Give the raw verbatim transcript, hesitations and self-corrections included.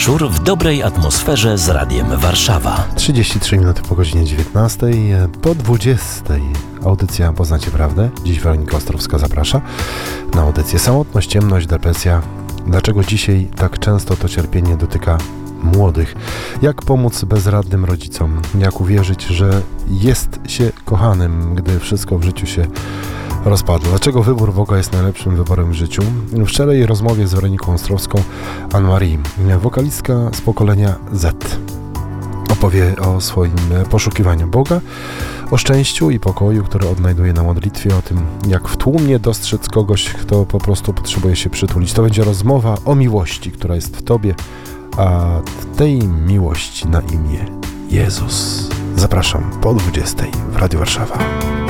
wieczór w dobrej atmosferze z Radiem Warszawa. trzydzieści trzy minuty po godzinie dziewiętnastej, po dwudziestej. Audycja Poznacie Prawdę. Dziś Weronika Ostrowska zaprasza na audycję Samotność, ciemność, depresja. Dlaczego dzisiaj tak często to cierpienie dotyka młodych? Jak pomóc bezradnym rodzicom? Jak uwierzyć, że jest się kochanym, gdy wszystko w życiu się rozpadło? Dlaczego wybór Boga jest najlepszym wyborem w życiu? W wczorajszej rozmowie z Weroniką Ostrowską Anne-Marie, wokalistka z pokolenia Z, opowie o swoim poszukiwaniu Boga, o szczęściu i pokoju, który odnajduje na modlitwie, o tym, jak w tłumie dostrzec kogoś, kto po prostu potrzebuje się przytulić. To będzie rozmowa o miłości, która jest w Tobie, a tej miłości na imię Jezus. Zapraszam po dwudziestej w Radiu Warszawa.